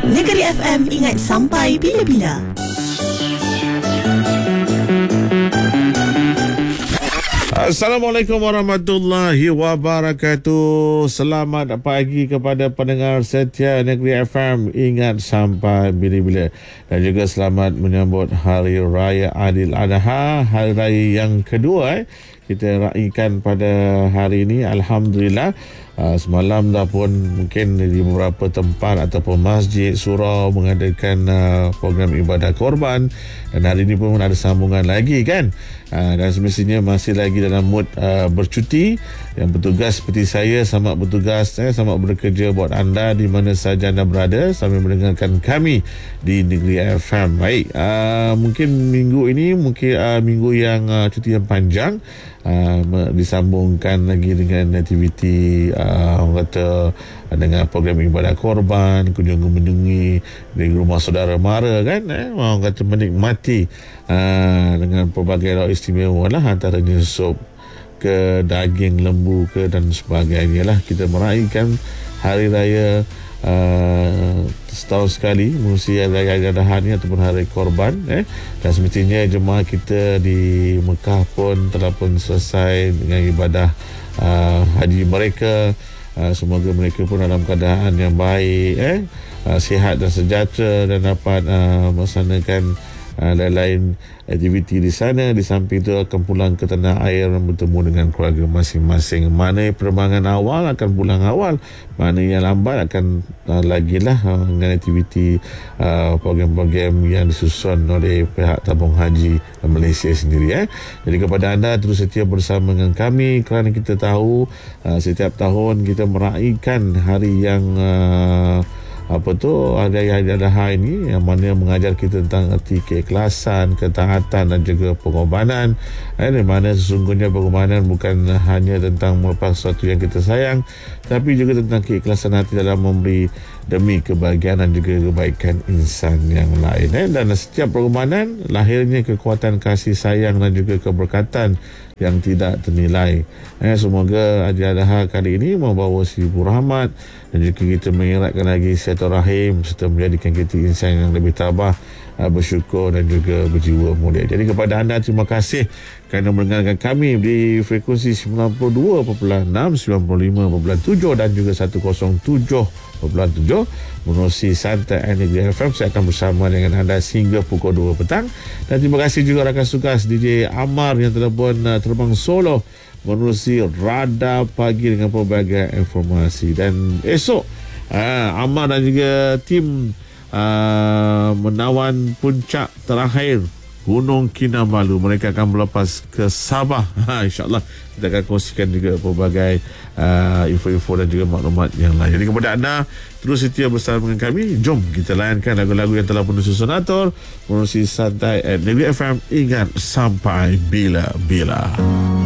Negeri FM, ingat sampai bila-bila. Assalamualaikum warahmatullahi wabarakatuh. Selamat pagi kepada pendengar setia Negeri FM, ingat sampai bila-bila. Dan juga selamat menyambut Hari Raya Aidil Adha, Hari Raya yang kedua kita raikan pada hari ini. Alhamdulillah. Semalam dah pun mungkin di beberapa tempat ataupun masjid, surau mengadakan program ibadah korban, dan hari ini pun ada sambungan lagi kan. Dan semestinya masih lagi dalam mood bercuti. Yang bertugas seperti saya, selamat bertugas, selamat bekerja buat anda di mana saja anda berada sambil mendengarkan kami di Negeri FM. Baik, mungkin minggu ini minggu yang cuti yang panjang, disambungkan lagi dengan aktiviti orang kata dengan program ibadah korban, kunjungi di rumah saudara mara kan, orang kata menikmati dengan pelbagai lauk istimewa lah, antaranya sup ke, daging lembu ke dan sebagainya lah. Kita meraihkan hari raya setahun sekali, mengurusi Hari Raya Adha ni ataupun Hari Korban, dan semestinya jemaah kita di Mekah pun telah pun selesai dengan ibadah haji mereka. Semoga mereka pun dalam keadaan yang baik, sihat dan sejahtera, dan dapat melaksanakan lain-lain aktiviti di sana. Di samping itu akan pulang ke tanah air dan bertemu dengan keluarga masing-masing. Mana penerbangan awal akan pulang awal, mana yang lambat akan lagilah dengan aktiviti program-program yang disusun oleh pihak tabung haji Malaysia sendiri. Jadi kepada anda, terus setia bersama dengan kami kerana kita tahu setiap tahun kita meraihkan hari yang Hari Adha ini, yang mana mengajar kita tentang erti keikhlasan, ketaatan dan juga pengorbanan. Di mana sesungguhnya pengorbanan bukan hanya tentang melepas sesuatu yang kita sayang, tapi juga tentang keikhlasan hati dalam memberi demi kebahagiaan dan juga kebaikan insan yang lain. Dan setiap pengorbanan lahirnya kekuatan kasih sayang dan juga keberkatan yang tidak ternilai. Semoga Haji Adha kali ini membawa seribu rahmat dan juga kita mengeratkan lagi silaturahim serta menjadikan kita insan yang lebih tabah, bersyukur dan juga berjiwa mulia. Jadi kepada anda, terima kasih kerana mendengarkan kami di frekuensi 92.6, 95.7 dan juga 107.7 menerusi Santai Negeri FM. Saya akan bersama dengan anda sehingga pukul 2 petang. Dan terima kasih juga rakan sukas DJ Amar yang telah pun terbang solo menerusi Radar Pagi dengan pelbagai informasi. Dan esok Amar dan juga tim menawan puncak terakhir Gunung Kinabalu, mereka akan melepas ke Sabah. InsyaAllah kita akan kongsikan juga pelbagai info-info dan juga maklumat yang lain. Jadi kepada anda, terus setia bersama dengan kami. Jom kita layankan lagu-lagu yang telah pun disusun atur menerusi Santai Negeri FM, ingat sampai bila-bila.